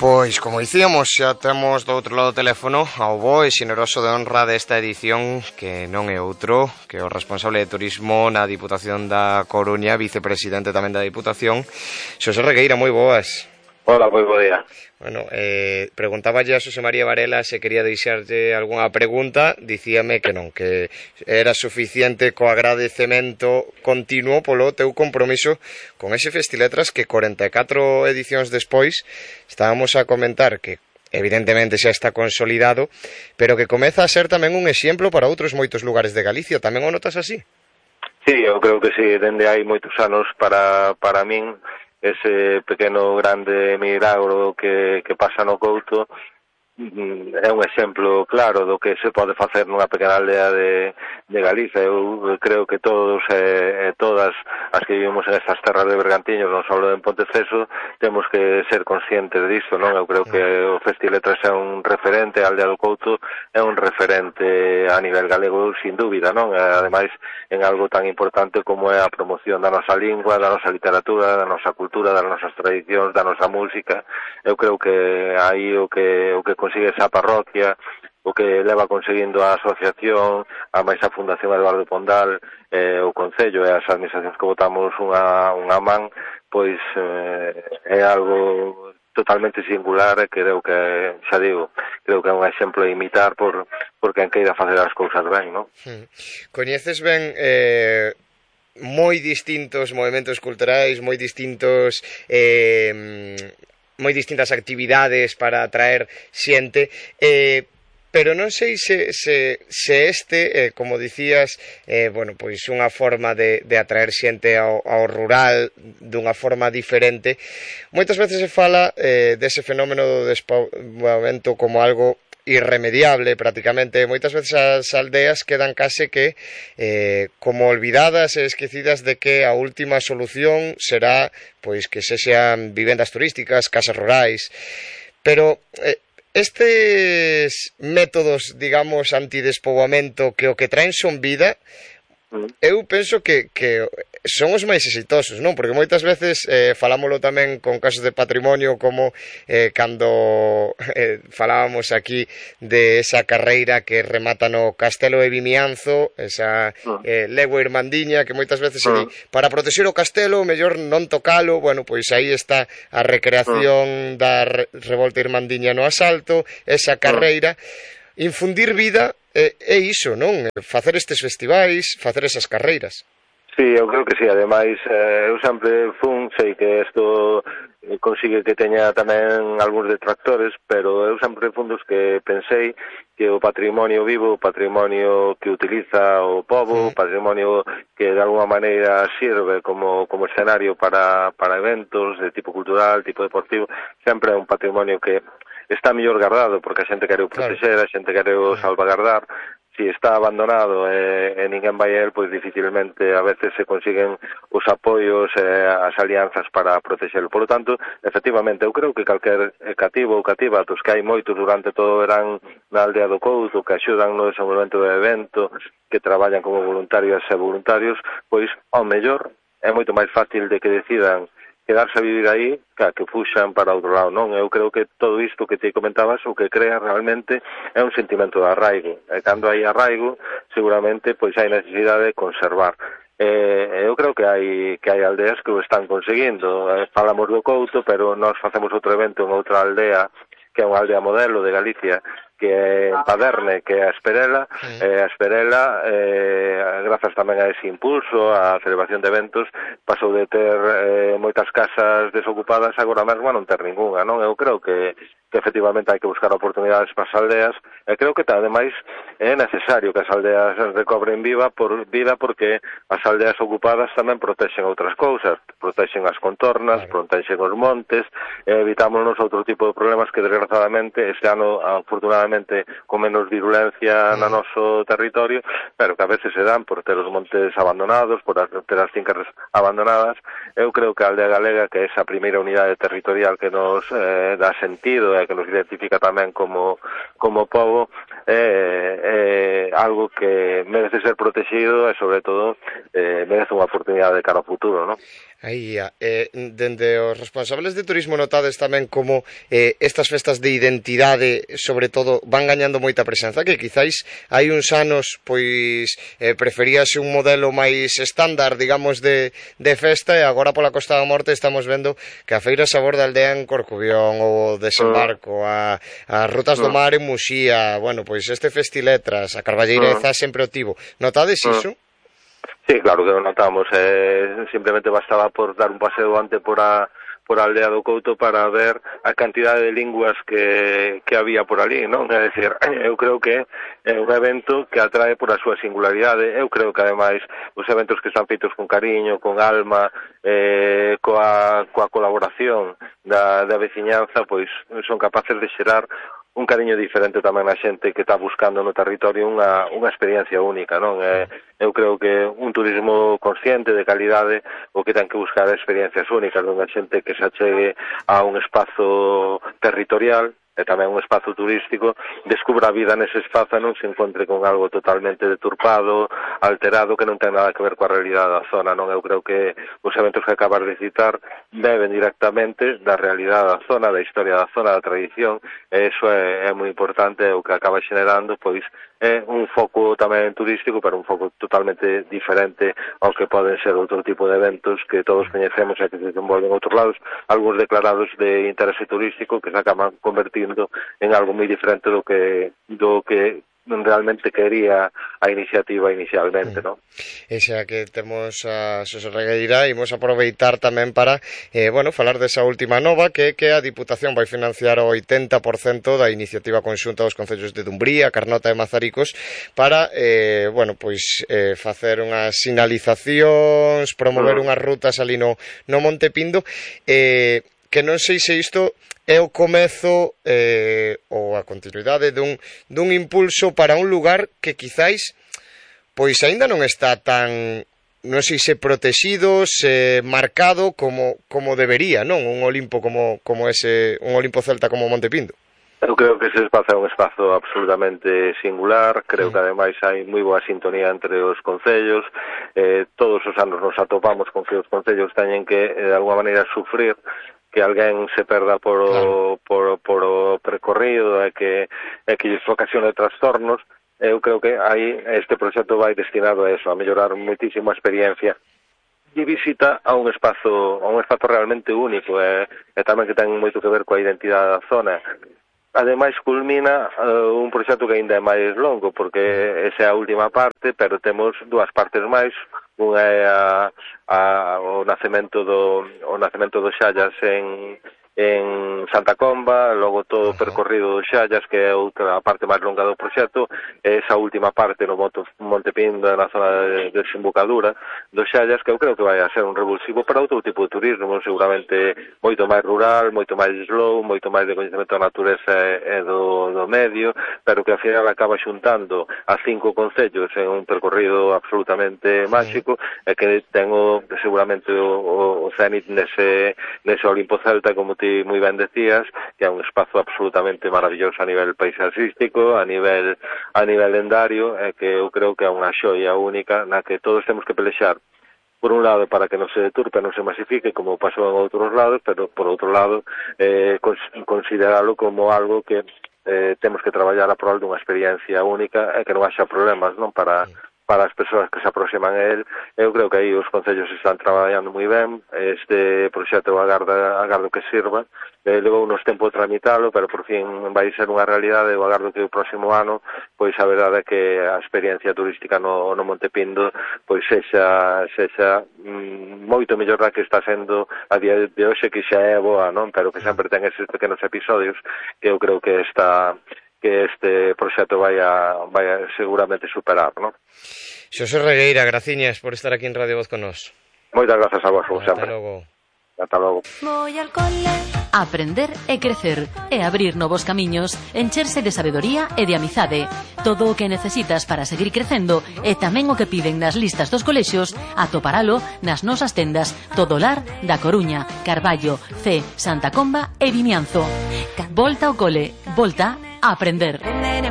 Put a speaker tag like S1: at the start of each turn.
S1: Pois, como dicíamos, xa temos do outro lado do teléfono ao bo e xeneroso de honra desta edición, que non é outro que o responsable de turismo na Diputación da Coruña, vicepresidente tamén da Diputación, Xosé Regueira. Moi boas.
S2: Hola, moi bo día.
S1: Bueno, preguntaba a Xosé María Varela se quería deixarlle algunha pregunta. Dicíame que non, que era suficiente co agradecemento continuo polo teu compromiso con ese Festiletras que 44 edicións despois estábamos a comentar que evidentemente xa está consolidado, pero que comeza a ser tamén un exemplo para outros moitos lugares de Galicia. Tamén o notas así?
S2: Sí, eu creo que sí, dende hai moitos anos para min ese pequeno grande milagro que pasa no Couto é un exemplo claro do que se pode facer nunha pequena aldea de Galicia. Eu creo que todos e todas as que vivimos en estas terras de Bergantiños, non só en Ponteceso, temos que ser conscientes disto, non? Eu creo que o Festiletras é un referente, a aldea do Couto é un referente a nivel galego, sin dúbida, non? Ademais, en algo tan importante como é a promoción da nosa lingua, da nosa literatura, da nosa cultura, das nosas tradicións, da nosa música. Eu creo que aí o que consigue esa parroquia, o que leva conseguindo a asociación, a máis a Fundación Eduardo Pondal, o Concello e as administracións que votamos unha man, pois é algo totalmente singular e creo que, xa digo, creo que é un exemplo a imitar por quen queira facer as cousas ben, non?
S1: Coñeces ben moi distintos movimentos culturais, moi distintos moi distintas actividades para atraer xente, pero non sei se este, como dicías, bueno, pois unha forma de atraer xente ao rural dunha forma diferente. Moitas veces se fala dese fenómeno do despoboamento como algo irremediable prácticamente. Moitas veces as aldeas quedan case que como olvidadas e esquecidas de que a última solución será pois que sexan vivendas turísticas, casas rurais, pero estes métodos, digamos, antidespoboamento que o que traen son vida, eu penso que son os máis exitosos, non? Porque moitas veces falámoslo tamén con casos de patrimonio, como cando falábamos aquí de esa carreira que remata no Castelo de Vimianzo, esa legua irmandiña, que moitas veces para protexer o castelo, mellor non tocalo. Bueno, pois aí está a recreación da revolta irmandiña no asalto, esa carreira. Infundir vida é iso, non? Facer estes festivais, facer esas carreiras.
S2: Sí, eu creo que sí. Ademais, eu sempre sei que isto consigue que teña tamén algúns detractores, pero eu sempre fun dos que pensei que o patrimonio vivo, o patrimonio que utiliza o pobo, o patrimonio que de alguma maneira sirve como escenario para eventos de tipo cultural, tipo deportivo, sempre é un patrimonio que está mellor guardado, porque a xente quere o protexer, a xente quere o salvagardar. Si está abandonado e ninguén vai a él, pois dificilmente a veces se consiguen os apoios e as alianzas para protexelo. Por lo tanto, efectivamente, eu creo que calquer cativo ou cativa, dos que hai moitos durante todo o verán na aldea do Couto, que axudan no desenvolvemento do evento, que traballan como voluntarias e voluntarios, pois, ao mellor, é moito máis fácil de que decidan quedarse a vivir aí que fuxan para outro lado, non? Eu creo que todo isto que te comentabas o que crea realmente é un sentimento de arraigo, e cando hai arraigo seguramente pois hai necesidade de conservar. Eu creo que hai aldeas que o están conseguindo. Falamos do Couto, pero nós facemos outro evento en outra aldea, que é unha aldea modelo de Galicia, que é en Paderne, que é a Esperela. A Esperela, grazas tamén a ese impulso, a celebración de eventos, pasou de ter moitas casas desocupadas, agora mesmo non ter ninguna, non? Eu creo que efectivamente hai que buscar oportunidades para as aldeas, e creo que ademais é necesario que as aldeas recobren vida porque as aldeas ocupadas tamén protexen outras cousas, protexen as contornas, protexen os montes, e evitámonos outro tipo de problemas que desgraciadamente este ano afortunadamente obviamente con menos virulencia no noso territorio, pero que a veces se dan por ter os montes abandonados, por ter as fincas abandonadas. Eu creo que a aldea galega, que é esa primeira unidade territorial que nos dá sentido e que nos identifica tamén como pobo, é algo que merece ser protegido e, sobre todo, merece unha oportunidade de cara ao futuro, non?
S1: Aí, dende os responsables de turismo notades tamén como estas festas de identidade, sobre todo, van gañando moita presenza, que quizáis hai uns anos pois preferíase un modelo máis estándar, digamos, de festa, e agora pola Costa da Morte estamos vendo que a Feira Sabor da Aldea en Corcubión, o Desembarco, as Rutas do Mar en Muxía, bueno, pois este Festiletras, a Carballeira de Zas sempre o tivo. Notades iso?
S2: Sí, claro que lo notamos. Simplemente bastaba por dar un paseo antes por a aldea do Couto para ver a cantidade de linguas que había por ali, non? É dicir, eu creo que é un evento que atrae por a súa singularidade. Eu creo que, ademais, os eventos que están feitos con cariño, con alma, coa colaboración da veciñanza, pois son capaces de xerar un cariño diferente tamén na xente que está buscando no territorio unha experiencia única, non? Eu creo que un turismo consciente, de calidade, o que ten que buscar experiencias únicas, unha xente que se achegue a un espazo territorial e tamén un espazo turístico, descubra a vida nese espazo e non se encontre con algo totalmente deturpado, alterado, que non ten nada que ver coa realidade da zona, non? Eu creo que os eventos que acabas de citar beben directamente da realidade da zona, da historia da zona, da tradición, e iso é moi importante, o que acaba generando, pois, é un foco tamén turístico, pero un foco totalmente diferente ao que poden ser outro tipo de eventos que todos coñecemos e que se desenvolven en outros lados, algúns declarados de interese turístico, que se acaban convertindo en algo moi diferente do que realmente quería a iniciativa inicialmente, non?
S1: E xa que temos a Xosé Regueira, imos aproveitar tamén para falar desa última nova, que a Diputación vai financiar o 80% da iniciativa conxunta dos concellos de Dumbría, Carnota e Mazaricos para facer unhas sinalizacións, promover unhas rutas ali no Monte Pindo, que non sei se isto é o comezo ou a continuidade dun impulso para un lugar que quizáis pois aínda non está tan, non sei se protexido, se marcado como debería, non? Un Olimpo como ese, un Olimpo celta como Monte Pindo.
S2: Eu creo que ese espazo é un espazo absolutamente singular, creo que ademais hai moi boa sintonía entre os concellos, todos os anos nos atopamos con que os concellos teñen que, de alguma maneira, sufrir que alguén se perda por o percorrido e que lles ocasione trastornos. Eu creo que aí este proxecto vai destinado a eso, a mellorar moitísimo a experiencia de visita a un espazo realmente único e tamén que ten moito que ver coa identidade da zona. Ademais, culmina un proxecto que ainda é máis longo, porque esa é a última parte, pero temos dúas partes máis. Unha é o nacemento do Xallas en Santa Comba, logo todo o percorrido do Xallas, que é outra parte máis longa do proxecto, e esa última parte no Monte Pindo, na zona de desembocadura do Xallas, que eu creo que vai a ser un revulsivo para outro tipo de turismo, seguramente moito máis rural, moito máis slow, moito máis de coñecemento da natureza e do medio, pero que ao final acaba xuntando a 5 concellos en un percorrido absolutamente máxico, e que ten seguramente o cenit nese Olimpo celta, como ti moi ben decías, que é un espazo absolutamente maravilloso a nivel paisaxístico, a nivel lendario, e que eu creo que é unha xoia única na que todos temos que pelexar, por un lado, para que non se deturpe, non se masifique, como pasou en outros lados, pero por outro lado, consideralo como algo que temos que traballar a prol dunha experiencia única e que non haxa problemas, non, para as persoas que se aproximan a él. Eu creo que aí os concellos están traballando moi ben, este proxecto agardo que sirva, levou unos tempo tramitalo, pero por fin vai ser unha realidade. Eu agardo que o próximo ano, pois a verdade é que a experiencia turística no Monte Pindo pois sexa moito mellor da que está sendo a día de hoxe, que xa é boa, non? Pero que sempre ten eses pequenos episodios que eu creo que este proxecto vai a seguramente superar, non?
S1: Xosé Regueira, graciñas por estar aquí en Radio Voz con nós.
S2: Moitas grazas a vos, como sempre.
S1: Hasta logo.
S2: Ata logo.
S3: Voy al cole. Aprender e crecer e abrir novos camiños, encherse de sabedoría e de amizade. Todo o que necesitas para seguir crecendo e tamén o que piden nas listas dos colexios, atoparalo nas nosas tendas Todolar da Coruña, Carballo, C, Santa Comba e Vimianzo. Volta ao cole, volta a aprender.